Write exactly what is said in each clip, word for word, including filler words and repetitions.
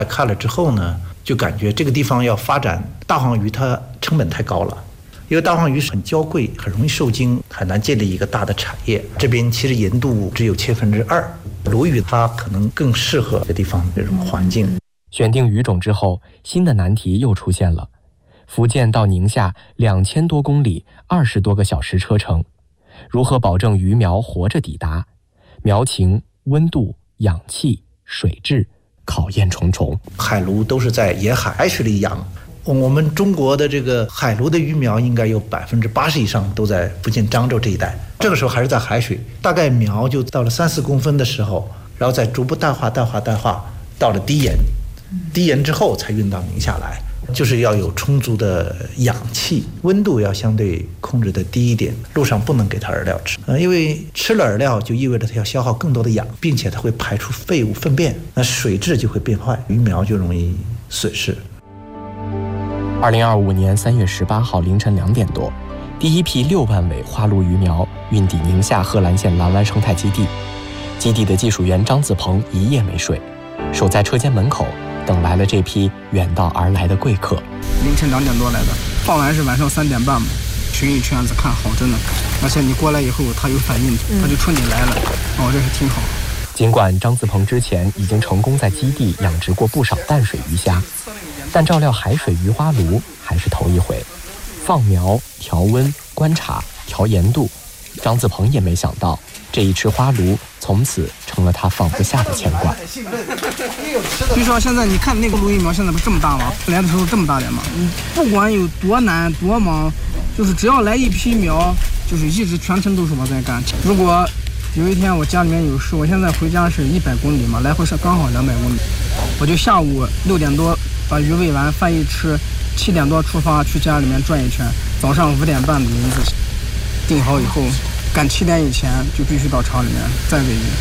看了之后呢，就感觉这个地方要发展大黄鱼，它成本太高了。因为大黄鱼是很娇贵，很容易受精，很难建立一个大的产业。这边其实盐度只有千分之二，鲈鱼它可能更适合这地方这种环境。 选定鱼种之后，新的难题又出现了。福建到宁夏两千多公里，二十多个小时车程，如何保证鱼苗活着抵达？苗情、温度、氧气、水质，考验重重。 海鲈都是在沿海海水里养。我们中国的这个海鲈的鱼苗应该有百分之八十以上都在福建漳州这一带。这个时候还是在海水，大概苗就到了三四公分的时候，然后再逐步淡化、淡化、淡化，到了低盐，低盐之后才运到宁夏来。就是要有充足的氧气，温度要相对控制的低一点，路上不能给它饵料吃，呃，因为吃了饵料就意味着它要消耗更多的氧，并且它会排出废物粪便，那水质就会变坏，鱼苗就容易损失。 二零二五年三月十八号凌晨两点多，第一批六万尾花鲈鱼苗运抵宁夏贺兰县蓝湾生态基地，基地的技术员张子鹏一夜没睡，守在车间门口。等来了这批远道而来的贵客。 凌晨两点多来的，放完是晚上三点半嘛，巡一圈子看好着呢。而且你过来以后，它有反应，它就冲你来了，哦，这是挺好。 尽管张子鹏之前已经成功在基地养殖过不少淡水鱼虾，但照料海水鱼花鲈还是头一回。放苗、调温、观察、调盐度，张子鹏也没想到，这一池花鲈从此成了他放不下的牵挂。 据说现在你看那个鲈鱼苗现在不是这么大吗？来的时候这么大点嘛。你不管有多难多忙，就是只要来一批苗，就是一直全程都是我在干。如果有一天我家里面有事，我现在回家是一百公里嘛，来回是刚好两百公里，我就下午六点多把鱼喂完，饭一吃，七点多出发去家里面转一圈，早上五点半的轮子定好以后，赶七点以前就必须到厂里面再喂鱼。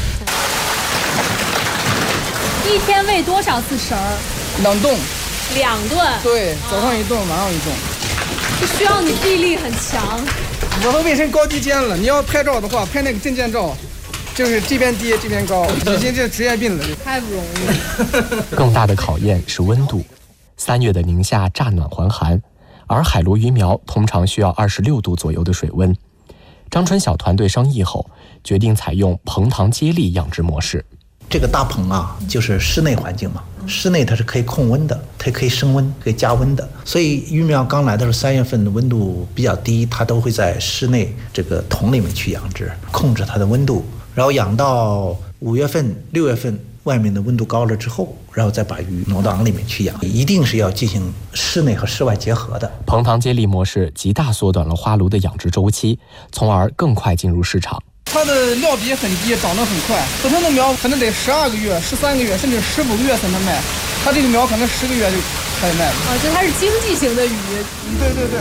一天喂多少次食儿？ 两顿。 两顿？ 对，早上一顿，晚上一顿。 这需要你臂力很强。 我都喂成高低肩了，你要拍照的话，拍那个证件照，就是这边低这边高，已经这职业病了， 太不容易了。 更大的考验是温度。三月的宁夏乍暖还寒，而海鲈鱼苗通常需要二十六度左右的水温。张春晓团队商议后，决定采用棚塘接力养殖模式。 这个大棚啊，就是室内环境嘛，室内它是可以控温的，它可以升温，可以加温的。所以鱼苗刚来的时候，三月份的温度比较低，它都会在室内这个桶里面去养殖，控制它的温度，然后养到五月份、六月份，外面的温度高了之后，然后再把鱼挪到缸里面去养，一定是要进行室内和室外结合的。 棚塘接力模式极大缩短了花鲈的养殖周期，从而更快进入市场。 它的料比很低，长得很快。普通的苗可能得十二个月、十三个月，甚至十五个月才能卖。它这个苗可能十个月就开始卖了。 啊，就它是经济型的鱼。 对对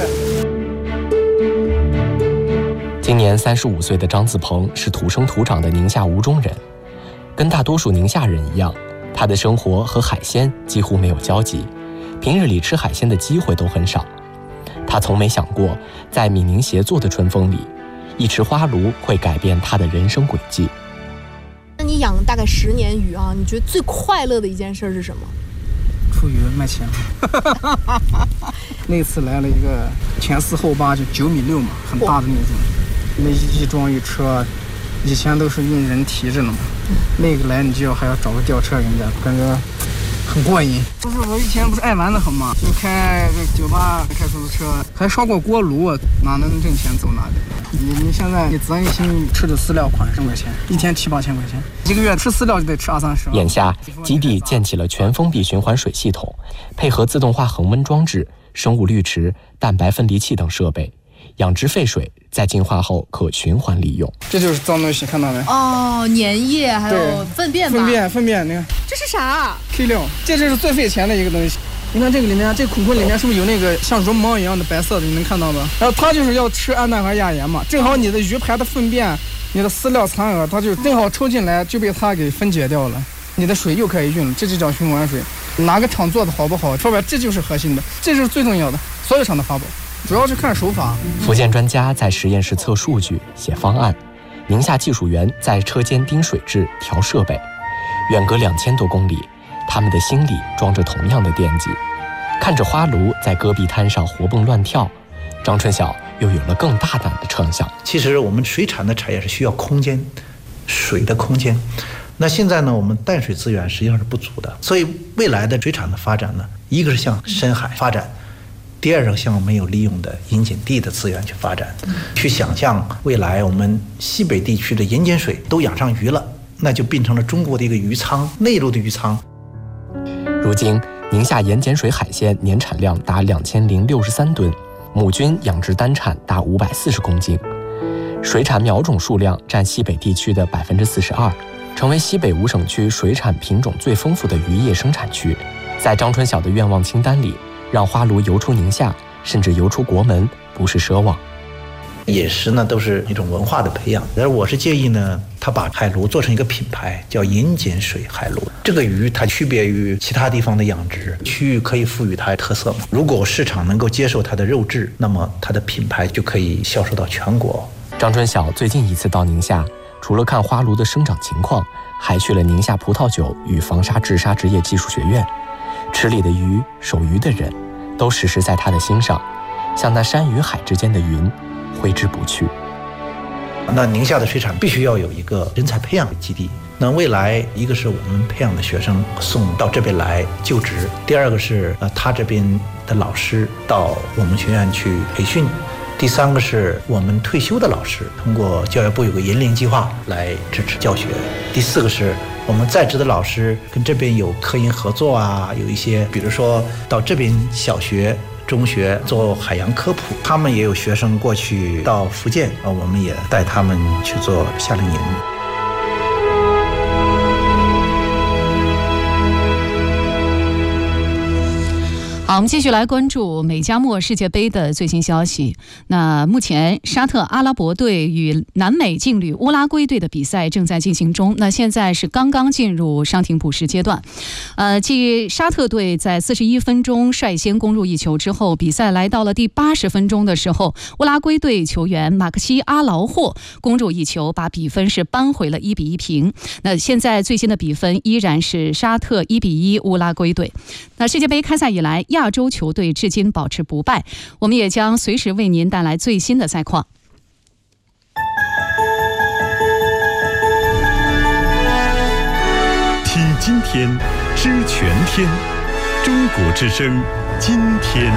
对。今年三十五岁的张子鹏是土生土长的宁夏吴忠人，跟大多数宁夏人一样，他的生活和海鲜几乎没有交集，平日里吃海鲜的机会都很少。他从没想过，在闽宁协作的春风里，一池花鲈会改变他的人生轨迹。 那你养大概十年鱼啊，你觉得最快乐的一件事是什么？ 出鱼卖钱。那次来了一个前四后八，就九米六嘛，很大的那种，那一装一车，以前都是用人提着呢嘛，嗯、那个来你就要还要找个吊车给人家，感觉很过瘾。不是我以前不是爱玩的很嘛，就开这酒吧，开出租车，还烧过锅炉，哪能挣钱走哪里。你你现在你咱一心吃的饲料款十块钱，一天七八千块钱，一个月吃饲料就得吃二三十万。 眼下基地建起了全封闭循环水系统，配合自动化恒温装置、生物滤池、蛋白分离器等设备，养殖废水在净化后可循环利用。 这就是脏东西，看到没？ 哦，粘液还有粪便吧？ 粪便粪便，你看这是啥 ？K 料，这就是最费钱的一个东西。你看这个里面，这孔孔里面是不是有那个像绒毛一样的白色的？你能看到吗？然后它就是要吃氨氮和亚盐嘛，正好你的鱼排的粪便、你的饲料残饵，它就正好抽进来，就被它给分解掉了，你的水又可以用了，这就叫循环水。哪个厂做的好不好，说白这就是核心的，这就是最重要的，所有厂的法宝，主要是看手法。 福建专家在实验室测数据、写方案，宁夏技术员在车间盯水质、调设备，远隔两千多公里。 他们的心里装着同样的惦记。看着花鲈在戈壁滩上活蹦乱跳，张春晓又有了更大胆的畅想。 其实我们水产的产业是需要空间，水的空间。那现在呢，我们淡水资源实际上是不足的，所以未来的水产的发展呢，一个是向深海发展，第二个向没有利用的引碱地的资源去发展，去想象未来我们西北地区的盐碱水都养上鱼了，那就变成了中国的一个鱼仓，内陆的鱼仓。 如今宁夏盐碱水海鲜年产量达两千零六十三吨，母菌养殖单产达五百四十公斤，水产苗种数量占西北地区的百分之四十二，成为西北五省区水产品种最丰富的渔业生产区。在张春晓的愿望清单里，让花鲈游出宁夏，甚至游出国门，不是奢望。 饮食呢，都是一种文化的培养。而我是建议呢，他把海鲈做成一个品牌，叫盐碱水海鲈。这个鱼它区别于其他地方的养殖区域，可以赋予它特色嘛。如果市场能够接受它的肉质，那么它的品牌就可以销售到全国。 张春晓最近一次到宁夏，除了看花鲈的生长情况，还去了宁夏葡萄酒与防沙治沙职业技术学院。池里的鱼，守鱼的人，都时时在他的心上，像那山与海之间的云，挥之不去。 那宁夏的水产必须要有一个人才培养的基地。那未来一个是我们培养的学生送到这边来就职，第二个是呃他这边的老师到我们学院去培训，第三个是我们退休的老师通过教育部有个银龄计划来支持教学，第四个是我们在职的老师跟这边有科研合作啊，有一些比如说到这边小学中学做海洋科普，他们也有学生过去到福建，我们也带他们去做夏令营。 好，我们继续来关注美加墨世界杯的最新消息。那目前沙特阿拉伯队与南美劲旅乌拉圭队的比赛正在进行中。那现在是刚刚进入伤停补时阶段。呃，继沙特队在四十一分钟率先攻入一球之后，比赛来到了第八十分钟的时候，乌拉圭队球员马克西阿劳霍攻入一球，把比分是扳回了一比一平。那现在最新的比分依然是沙特一比一乌拉圭队。那世界杯开赛以来，亚洲球队至今保持不败，我们也将随时为您带来最新的赛况。 听今天，知全天，中国之声，今天。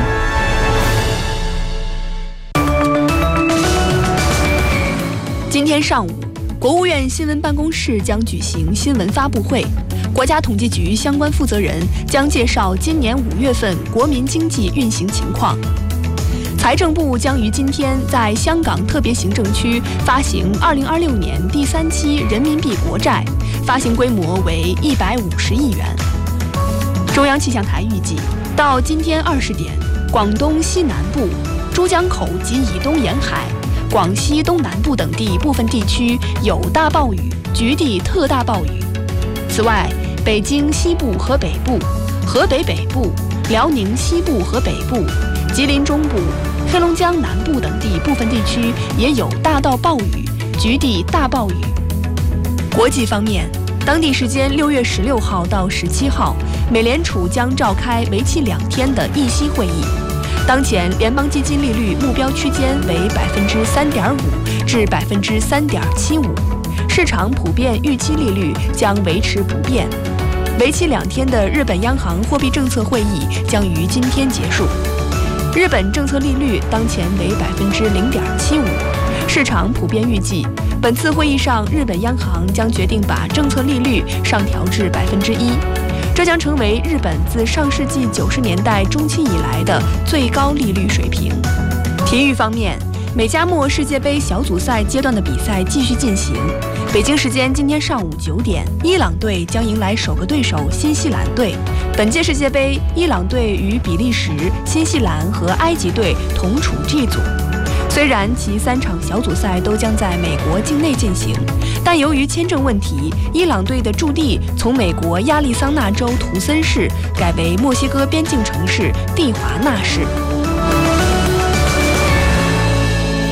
今天上午，国务院新闻办公室将举行新闻发布会。国家统计局相关负责人将介绍今年五月份国民经济运行情况。财政部将于今天在香港特别行政区发行二零二六年第三期人民币国债，发行规模为一百五十亿元。中央气象台预计，到今天二十点，广东西南部、珠江口及以东沿海、广西东南部等地部分地区有大暴雨，局地特大暴雨。此外，北京西部和北部、河北北部、辽宁西部和北部、吉林中部、黑龙江南部等地部分地区也有大到暴雨，局地大暴雨。国际方面，当地时间六月十六号到十七号，美联储将召开为期两天的议息会议。当前联邦基金利率目标区间为百分之三点五至百分之三点七五。市场普遍预期利率将维持不变。为期两天的日本央行货币政策会议将于今天结束。日本政策利率当前为百分之零点七五。市场普遍预计，本次会议上日本央行将决定把政策利率上调至百分之一，这将成为日本自上世纪九十年代中期以来的最高利率水平。体育方面，美加墨世界杯小组赛阶段的比赛继续进行。北京时间今天上午九点，伊朗队将迎来首个对手新西兰队。本届世界杯，伊朗队与比利时、新西兰和埃及队同处 G 组。虽然其三场小组赛都将在美国境内进行，但由于签证问题，伊朗队的驻地从美国亚利桑那州图森市改为墨西哥边境城市蒂华纳市。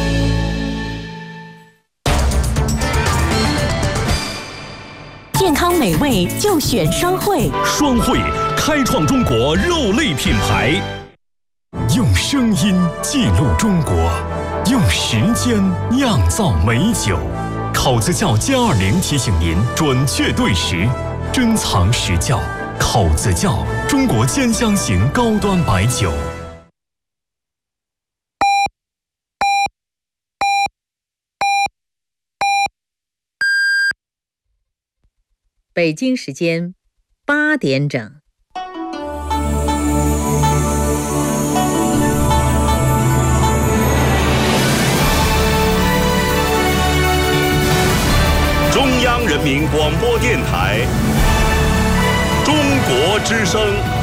健康美味就选双汇。 双汇开创中国肉类品牌，用声音记录中国，用时间酿造美酒。口子窖歼二零提醒您准确对时，珍藏实窖。口子窖，中国尖香型高端白酒。 北京时间八点整。 中央人民广播电台，中国之声。